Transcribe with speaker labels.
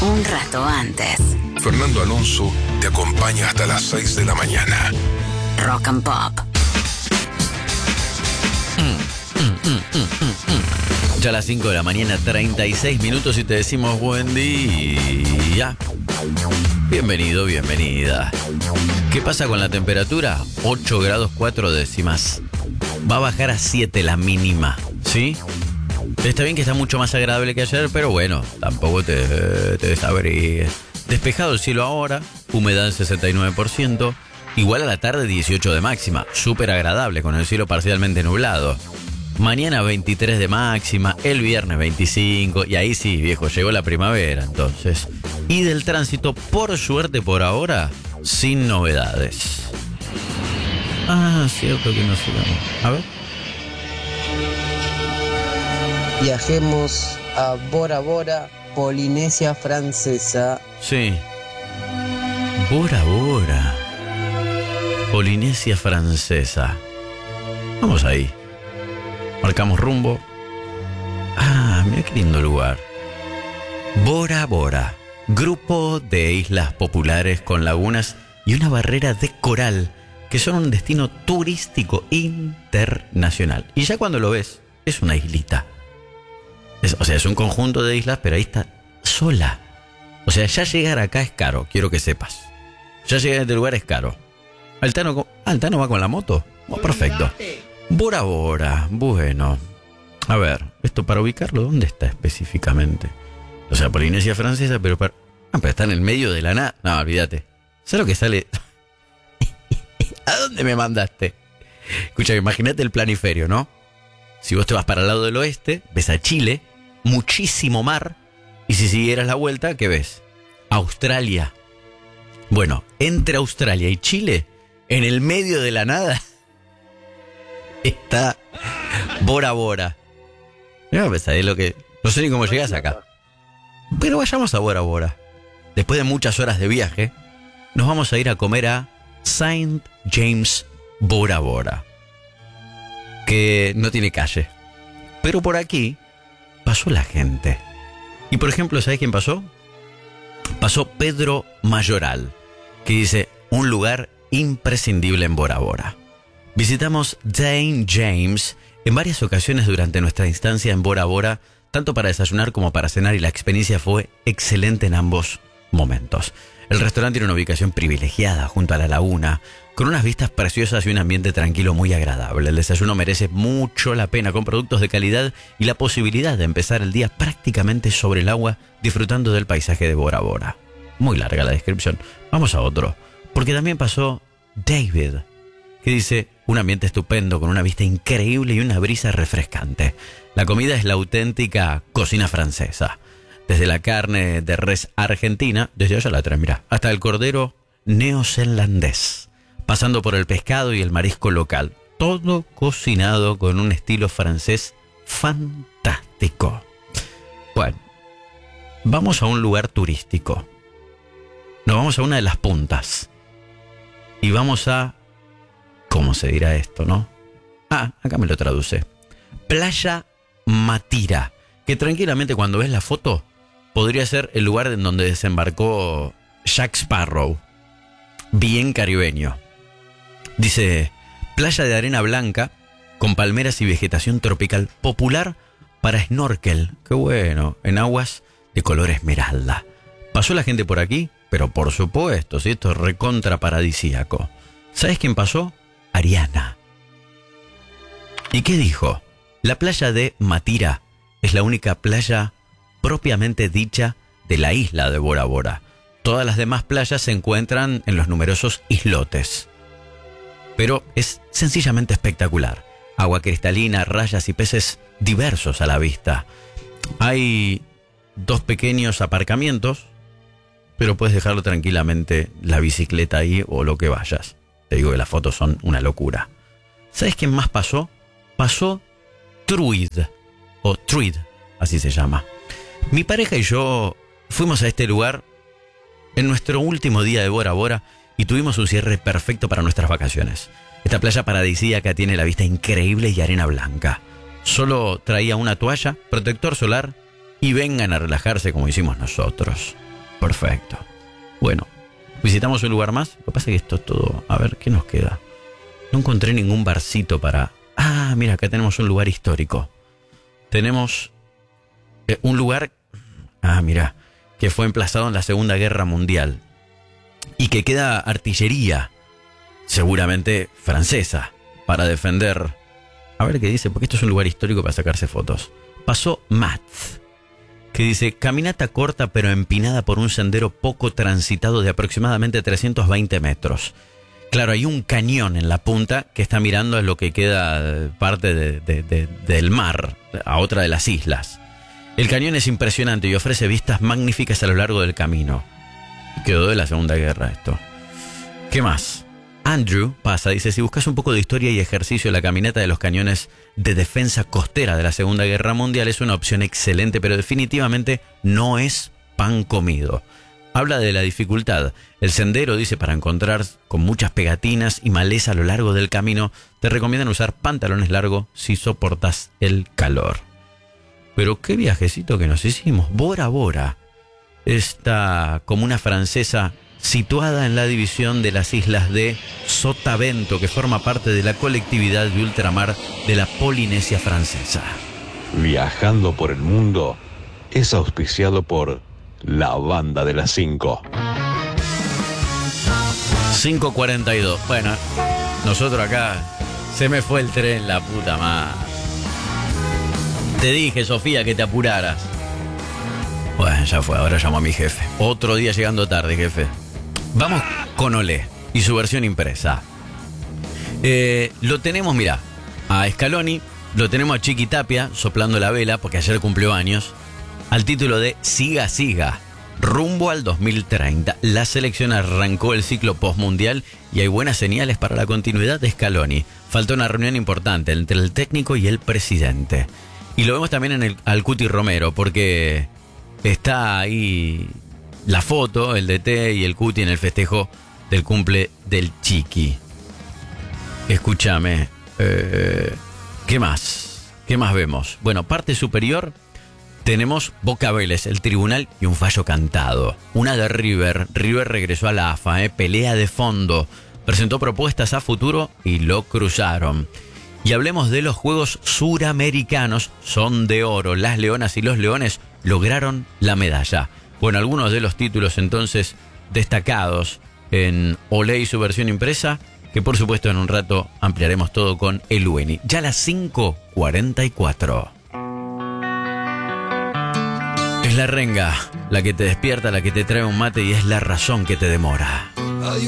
Speaker 1: un rato antes.
Speaker 2: Fernando Alonso te acompaña hasta las 6 de la mañana.
Speaker 1: Rock and Pop.
Speaker 3: Ya a las 5 de la mañana, 36 minutos y te decimos buen día. Bienvenido, bienvenida. ¿Qué pasa con la temperatura? 8 grados 4 décimas. Va a bajar a 7 la mínima, ¿sí? Está bien que está mucho más agradable que ayer, pero bueno, tampoco te desabríes. Despejado el cielo ahora, humedad 69%, igual a la tarde 18 de máxima, súper agradable con el cielo parcialmente nublado. Mañana 23 de máxima, el viernes 25, y ahí sí, viejo, llegó la primavera entonces. Y del tránsito, por suerte por ahora, sin novedades. Cierto que no sigamos. A ver.
Speaker 4: Viajemos a Bora Bora, Polinesia Francesa.
Speaker 3: Sí. Bora Bora. Polinesia Francesa. Vamos ahí. Marcamos rumbo. Mira qué lindo lugar. Bora Bora. Grupo de islas populares con lagunas y una barrera de coral que son un destino turístico internacional. Y ya cuando lo ves, es una islita. Es un conjunto de islas, pero ahí está sola. O sea, ya llegar acá es caro, quiero que sepas. Ya llegar a este lugar es caro. ¿Altano va con la moto? Oh, perfecto. Bora Bora, bueno. A ver, esto para ubicarlo, ¿dónde está específicamente? O sea, Polinesia Francesa, pero está en el medio de la nada. No, olvídate. ¿Sabes lo que sale? ¿A dónde me mandaste? Escucha, imagínate el planiferio, ¿no? Si vos te vas para el lado del oeste, ves a Chile, muchísimo mar, y si siguieras la vuelta, ¿qué ves? Australia. Bueno, entre Australia y Chile, en el medio de la nada, está Bora Bora. No, pues ahí lo que... No sé ni cómo llegás acá. Pero vayamos a Bora Bora. Después de muchas horas de viaje, nos vamos a ir a comer a Saint James Bora Bora, que no tiene calle. Pero por aquí pasó la gente. Y por ejemplo, ¿sabes quién pasó? Pasó Pedro Mayoral, que dice, un lugar imprescindible en Bora Bora. Visitamos Saint James en varias ocasiones durante nuestra instancia en Bora Bora, tanto para desayunar como para cenar, y la experiencia fue excelente en ambos momentos. El restaurante tiene una ubicación privilegiada junto a la laguna, con unas vistas preciosas y un ambiente tranquilo muy agradable. El desayuno merece mucho la pena, con productos de calidad y la posibilidad de empezar el día prácticamente sobre el agua, disfrutando del paisaje de Bora Bora. Muy larga la descripción. Vamos a otro, porque también pasó David, que dice, un ambiente estupendo con una vista increíble y una brisa refrescante. La comida es la auténtica cocina francesa. Desde la carne de res argentina, desde allá la traen, mira, hasta el cordero neozelandés, pasando por el pescado y el marisco local. Todo cocinado con un estilo francés fantástico. Bueno, vamos a un lugar turístico. Nos vamos a una de las puntas. Y vamos a... ¿Cómo se dirá esto, no? Acá me lo traduce. Playa Matira, que tranquilamente cuando ves la foto podría ser el lugar en donde desembarcó Jack Sparrow. Bien caribeño. Dice, playa de arena blanca con palmeras y vegetación tropical, popular para snorkel. Qué bueno, en aguas de color esmeralda. ¿Pasó la gente por aquí? Pero por supuesto, ¿sí? Esto es recontra paradisíaco. ¿Sabes quién pasó? Ariana. ¿Y qué dijo? La playa de Matira es la única playa propiamente dicha de la isla de Bora Bora. Todas las demás playas se encuentran en los numerosos islotes. Pero es sencillamente espectacular. Agua cristalina, rayas y peces diversos a la vista. Hay 2 pequeños aparcamientos, pero puedes dejarlo tranquilamente la bicicleta ahí o lo que vayas. Te digo que las fotos son una locura. ¿Sabes quién más pasó? Pasó Truid, o Truid, así se llama. Mi pareja y yo fuimos a este lugar en nuestro último día de Bora Bora y tuvimos un cierre perfecto para nuestras vacaciones. Esta playa paradisíaca tiene la vista increíble y arena blanca. Solo traía una toalla, protector solar y vengan a relajarse como hicimos nosotros. Perfecto. Bueno, visitamos un lugar más. Lo que pasa es que esto es todo... A ver, ¿qué nos queda? No encontré ningún barcito para... Ah, mira, acá tenemos un lugar histórico. Tenemos un lugar... Ah, mira, que fue emplazado en la Segunda Guerra Mundial. Y que queda artillería, seguramente francesa, para defender... A ver qué dice, porque esto es un lugar histórico para sacarse fotos. Pasó Matz, que dice, caminata corta pero empinada por un sendero poco transitado de aproximadamente 320 metros. Claro, hay un cañón en la punta que está mirando a lo que queda parte del mar, a otra de las islas. El cañón es impresionante y ofrece vistas magníficas a lo largo del camino. Quedó de la Segunda Guerra esto. ¿Qué más? Andrew pasa, dice, si buscas un poco de historia y ejercicio, la caminata de los cañones de defensa costera de la Segunda Guerra Mundial es una opción excelente, pero definitivamente no es pan comido. Habla de la dificultad. El sendero, dice, para encontrar con muchas pegatinas y maleza a lo largo del camino, te recomiendan usar pantalones largos si soportas el calor. Pero qué viajecito que nos hicimos. Bora Bora, esta comuna francesa situada en la división de las islas de Sotavento, que forma parte de la colectividad de ultramar de la Polinesia Francesa.
Speaker 5: Viajando por el mundo es auspiciado por la Banda de las 5.
Speaker 3: 5:42. Bueno, nosotros acá se me fue el tren, la puta madre. Te dije, Sofía, que te apuraras. Bueno, ya fue, ahora llamo a mi jefe. Otro día llegando tarde, jefe. Vamos con Olé y su versión impresa. Lo tenemos, mirá, a Scaloni, lo tenemos a Chiqui Tapia soplando la vela, porque ayer cumplió años, al título de Siga, Siga, rumbo al 2030. La selección arrancó el ciclo postmundial y hay buenas señales para la continuidad de Scaloni. Faltó una reunión importante entre el técnico y el presidente. Y lo vemos también en al Cuti Romero, porque está ahí la foto, el DT y el Cuti en el festejo del cumple del Chiqui. Escúchame, ¿qué más? ¿Qué más vemos? Bueno, parte superior tenemos Boca Vélez, el tribunal y un fallo cantado. Una de River. River regresó a la AFA, pelea de fondo. Presentó propuestas a futuro y lo cruzaron. Y hablemos de los Juegos Suramericanos. Son de oro. Las Leonas y los Leones lograron la medalla. Bueno, algunos de los títulos entonces destacados en Olé y su versión impresa, que por supuesto en un rato ampliaremos todo con el UNI. Ya a las 5:44. Es la renga la que te despierta, la que te trae un mate y es la razón que te demora.